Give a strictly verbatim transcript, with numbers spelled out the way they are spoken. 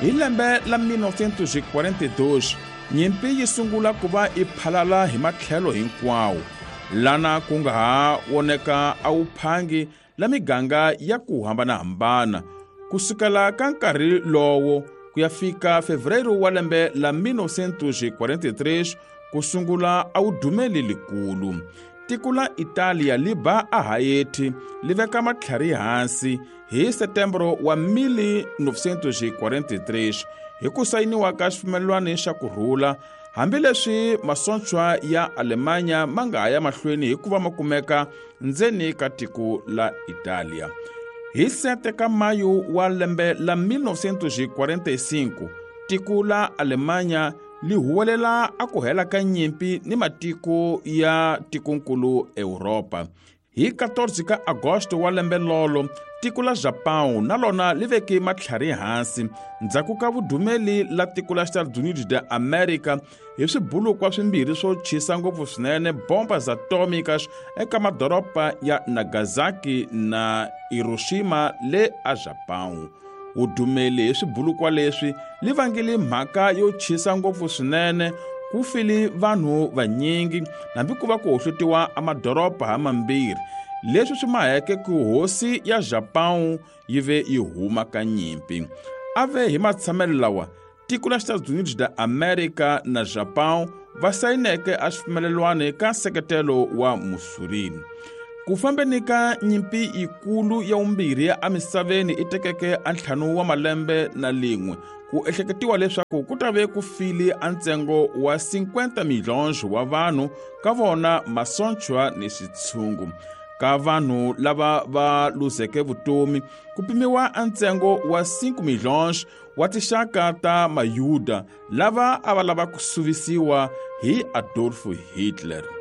Hi lembe la mille neuf cent quarante-deux, nyimpi yi sungula ku va i phalala hi matlhelo hinkwawo, lana ku nga ha woneka a wuphangi la miganga ya ku hambanahambana. Kusukela ka nkarhi lowo ku ya fika Febrero wa lembe la mille neuf cent quarante-trois, ku sungula a wudumeli likulu. Tiko la Italia li ba a Haiti li veka matlhari hansi hi Setembro wa mille neuf cent quarante-trois hi ku sayiniwa ka xifumelwani xa kurhula, hambileswi masontshwa ya Alemanya ma nga ya mahlweni hi ku va ma kumeka ndzeni ka tiko la Italia. Hi sete ka Mayu wa lembe la mille neuf cent quarante-cinq, tiko la Alemanya li huwelela a ku hela ka nyimpi ni matiko ya tikonkulu Europa. Hi fourteen ka Agosto wa lembe lolo, tiko la Japão na lona li veke matlhari hansi ndzhaku ka vudumeli la tiko la Estados Unidos da America hi swibulukwa swimbirhi swo chisa ngopfu swinene bombas atómicas eka madoropa ya Nagasaki na Hiroshima le a Japão. Vudumeli hi swibulukwa leswi li vangele mhaka yo chisa ngopfu swinene, ku file vanhu vanyingi nambi ku va ku hohlutiwa a madoropa ha mambirhi. Leswi swi maheke ku hosi ya Japão yi ve yi huma ka nyimpi. Ave hi matshamelo lawa, tiko la Estados Unidos da America na Japão va sayineke a xifumelelwani ka nseketelo wa Mussolini. Ku fambeni ka nyimpi yikulu ya wumbirhi ya amisaveni i tekeke a ntlhanu wa malembe na lin'we, ku ehleketiwa leswaku ku ta ve ku file a ntsengo wa cinquenta milhões wa vanhu, ka vona masontshwa ni switshungu. Ka vanhu lava va luzeke vutomi ku pimiwa a ntsengo wa cinco milhões wa tixaka ta mayuda lava a va lava ku suvisiwa hi Adolf Hitler.